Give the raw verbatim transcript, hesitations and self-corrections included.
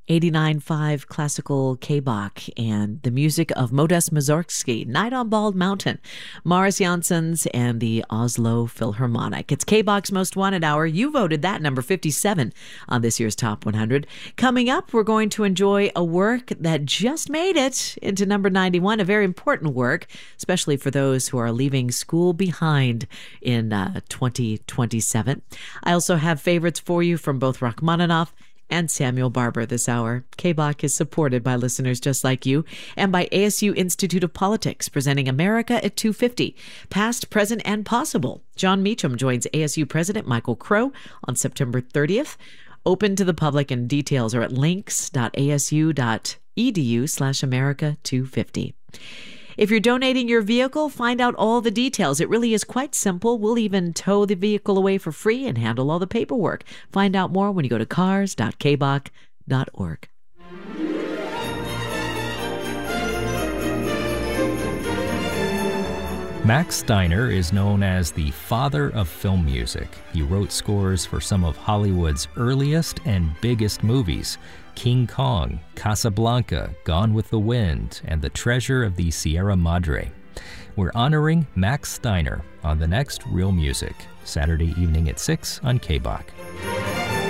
eighty-nine point five classical K-Bach and the music of Modest Mussorgsky, Night on Bald Mountain, Morris Janssens, and the Oslo Philharmonic. It's K-Bach's Most Wanted Hour. You voted that number fifty-seven on this year's Top one hundred. Coming up, we're going to enjoy a work that just made it into number ninety-one, a very important work, especially for those who are leaving school behind in uh, twenty twenty-seven. I also have favorites for you from both Rachmaninoff and Samuel Barber this hour. K-Bach is supported by listeners just like you and by A S U Institute of Politics, presenting America at two fifty, past, present, and possible. John Meacham joins A S U President Michael Crow on September thirtieth. Open to the public, and details are at links.asu.edu slash America 250. If you're donating your vehicle, find out all the details. It really is quite simple. We'll even tow the vehicle away for free and handle all the paperwork. Find out more when you go to cars dot k bach dot org. Max Steiner is known as the father of film music. He wrote scores for some of Hollywood's earliest and biggest movies: King Kong, Casablanca, Gone with the Wind, and The Treasure of the Sierra Madre. We're honoring Max Steiner on the next Real Music, Saturday evening at six on K-Bach.